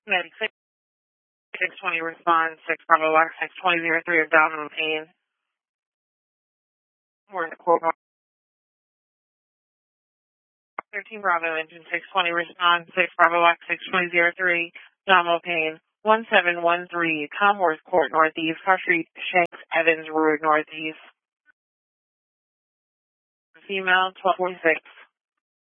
Medic 620 respond, 6 Bravo Lock 62003 abdominal pain. We're in the quote. 13 Bravo engine 620 respond, 6 Bravo Lock 62003 abdominal pain. 1713 Comworth Court Northeast, Car Street, Shanks, Evans Road Northeast. Female 1246.